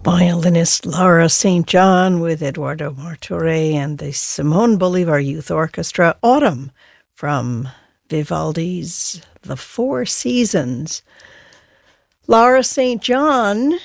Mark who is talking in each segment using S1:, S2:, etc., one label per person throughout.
S1: Violinist Laura St. John with Eduardo Martorell and the Simón Bolívar Youth Orchestra, Autumn, from Vivaldi's The Four Seasons. Laura St. John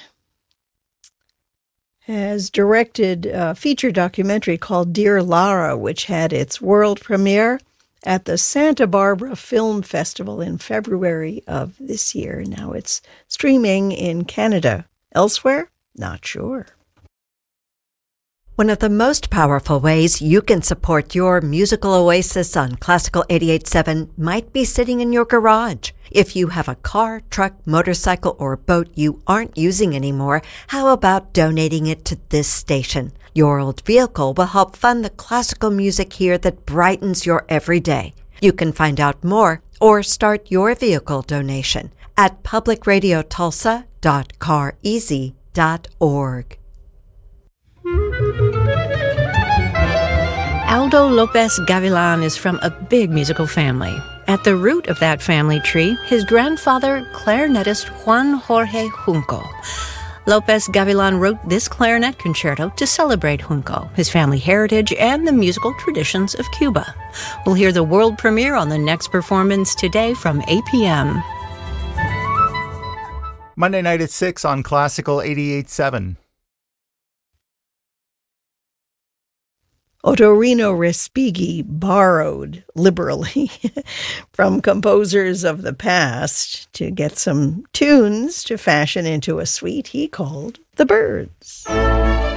S1: has directed a feature documentary called Dear Lara, which had its world premiere at the Santa Barbara Film Festival in February of this year. Now it's streaming in Canada. Elsewhere? Not sure.
S2: One of the most powerful ways you can support your musical oasis on Classical 88.7 might be sitting in your garage. If you have a car, truck, motorcycle, or boat you aren't using anymore, how about donating it to this station? Your old vehicle will help fund the classical music here that brightens your everyday. You can find out more or start your vehicle donation at publicradiotulsa.careasy.org.
S3: Aldo Lopez Gavilan is from a big musical family. At the root of that family tree, his grandfather, clarinetist Juan Jorge Junco. Lopez Gavilan wrote this clarinet concerto to celebrate Junco, his family heritage, and the musical traditions of Cuba. We'll hear the world premiere on the next performance today from 8 p.m.
S4: Monday night at 6 on Classical 88.7.
S1: Ottorino Respighi borrowed liberally from composers of the past to get some tunes to fashion into a suite he called The Birds.